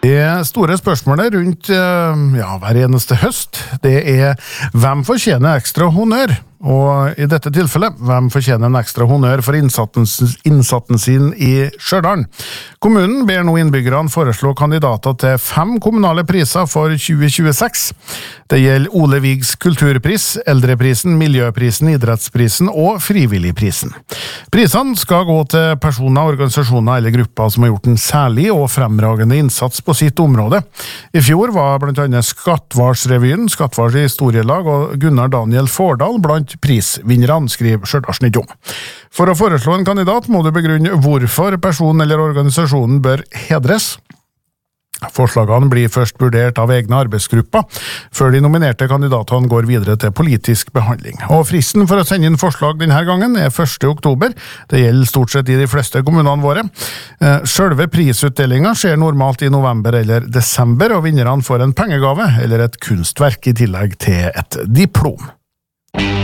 Det store spørsmålet rundt hver eneste høst, det hvem fortjener ekstra honnør? Og i dette tilfellet, hvem fortjener en ekstra honnør for innsatsen sin i Stjørdal? Kommunen ber nå innbyggerne foreslå kandidater til 5 kommunale priser for 2026. Det gjelder Ole Vigs kulturpris, Eldreprisen, Miljøprisen, Idrettsprisen og Frivilligprisen. Prisene skal gå til personer, organisasjoner eller grupper som har gjort en særlig og fremragende innsats på sitt område. I fjor var blant annet Skattvarsrevyen, Skattvars historielag og Gunnar Daniel Fordal blant prisvinnerne, skriver Stjørdalsnytt om. For å foreslå en kandidat må du begrunne hvorfor personen eller organisasjonen bør hedres. Forslagene blir først vurdert av egne arbeidsgrupper, før de nominerte kandidatene går videre til politisk behandling. Og fristen for å sende inn forslag denne gangen 1. oktober. Det gjelder stort sett i de fleste kommunene våre. Selve prisutdelingen skjer normalt i november eller desember, og vinnerne får en pengegave eller et kunstverk i tillegg til et diplom.